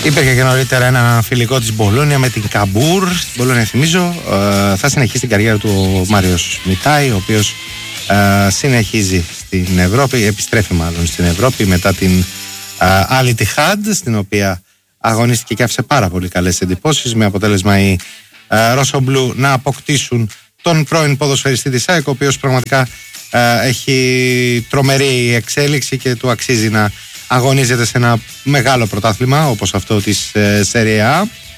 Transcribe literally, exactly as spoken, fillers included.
Υπήρχε και νωρίτερα ένα φιλικό της Μπολόνια με την Καμπούρ. Στην Μπολόνια, θυμίζω, ε, θα συνεχίσει την καριέρα του ο Μάριος Μιτάι, ο οποίος ε, συνεχίζει στην Ευρώπη, επιστρέφει μάλλον στην Ευρώπη μετά την Al Ittihad, στην οποία αγωνίστηκε και άφησε πάρα πολύ καλές εντυπώσεις, με αποτέλεσμα οι ε, Ροσομπλού να αποκτήσουν τον πρώην ποδοσφαιριστή της ΑΕΚ, ο οποίος πραγματικά ε, έχει τρομερή εξέλιξη και του αξίζει να αγωνίζεται σε ένα μεγάλο πρωτάθλημα όπως αυτό της ε, Serie A.